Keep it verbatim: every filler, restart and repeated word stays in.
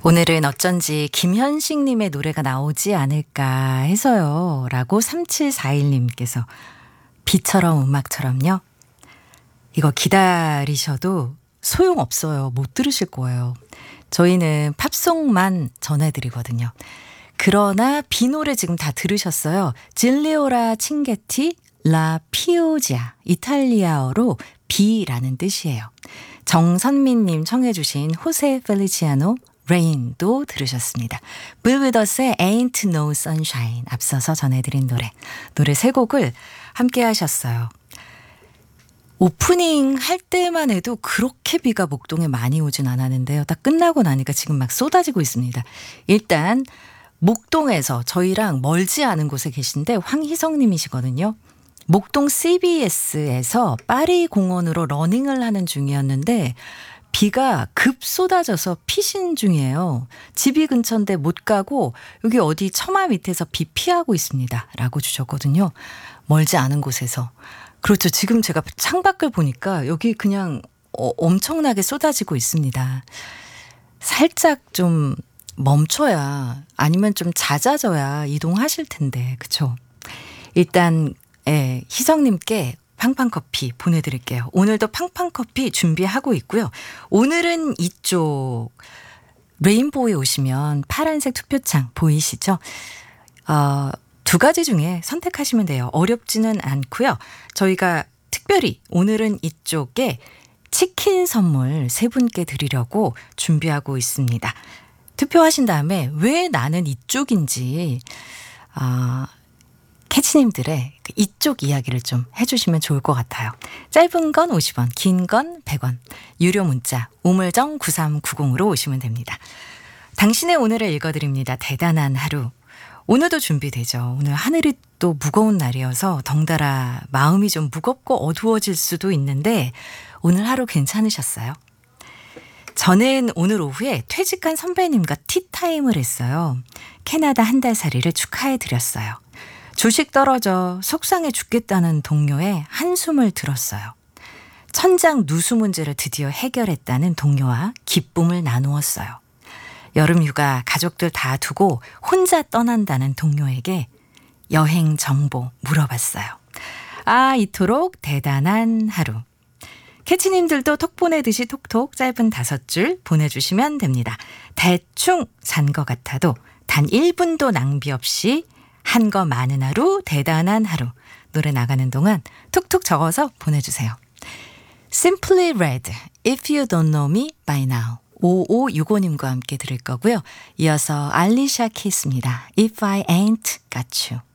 오늘은 어쩐지 김현식님의 노래가 나오지 않을까 해서요. 라고 삼칠사일님께서 비처럼 음악처럼요. 이거 기다리셔도 소용없어요. 못 들으실 거예요. 저희는 팝송만 전해드리거든요. 그러나 비 노래 지금 다 들으셨어요. 질리오라 칭게티 라 피오지아, 이탈리아어로 비라는 뜻이에요. 정선민님 청해 주신 호세 펠리치아노 Rain도 들으셨습니다. Bill Withers의 Ain't No Sunshine 앞서서 전해드린 노래. 노래 세 곡을 함께 하셨어요. 오프닝 할 때만 해도 그렇게 비가 목동에 많이 오진 않았는데요. 딱 끝나고 나니까 지금 막 쏟아지고 있습니다. 일단 목동에서 저희랑 멀지 않은 곳에 계신데 황희성 님이시거든요. 목동 씨비에스에서 파리 공원으로 러닝을 하는 중이었는데 비가 급 쏟아져서 피신 중이에요. 집이 근처인데 못 가고 여기 어디 처마 밑에서 비 피하고 있습니다. 라고 주셨거든요. 멀지 않은 곳에서. 그렇죠. 지금 제가 창밖을 보니까 여기 그냥 어, 엄청나게 쏟아지고 있습니다. 살짝 좀 멈춰야 아니면 좀 잦아져야 이동하실 텐데. 그렇죠. 일단 예, 희성님께 팡팡커피 보내드릴게요. 오늘도 팡팡커피 준비하고 있고요. 오늘은 이쪽 레인보우에 오시면 파란색 투표창 보이시죠? 어, 두 가지 중에 선택하시면 돼요. 어렵지는 않고요. 저희가 특별히 오늘은 이쪽에 치킨 선물 세 분께 드리려고 준비하고 있습니다. 투표하신 다음에 왜 나는 이쪽인지 아, 캐치님들의 이쪽 이야기를 좀 해주시면 좋을 것 같아요. 짧은 건 오십 원, 긴 건 백 원, 유료 문자 우물정 구삼구공으로 오시면 됩니다. 당신의 오늘을 읽어드립니다. 대단한 하루. 오늘도 준비되죠. 오늘 하늘이 또 무거운 날이어서 덩달아 마음이 좀 무겁고 어두워질 수도 있는데 오늘 하루 괜찮으셨어요? 저는 오늘 오후에 퇴직한 선배님과 티타임을 했어요. 캐나다 한 달 살이를 축하해드렸어요. 주식 떨어져 속상해 죽겠다는 동료의 한숨을 들었어요. 천장 누수 문제를 드디어 해결했다는 동료와 기쁨을 나누었어요. 여름 휴가 가족들 다 두고 혼자 떠난다는 동료에게 여행 정보 물어봤어요. 아, 이토록 대단한 하루. 캐치님들도 톡 보내듯이 톡톡 짧은 다섯 줄 보내주시면 됩니다. 대충 산 것 같아도 단 일 분도 낭비 없이 한 거 많은 하루, 대단한 하루. 노래 나가는 동안 툭툭 적어서 보내주세요. Simply Red, If You Don't Know Me By Now. 오오육오님과 함께 들을 거고요. 이어서 알리샤 키스입니다. If I Ain't Got You.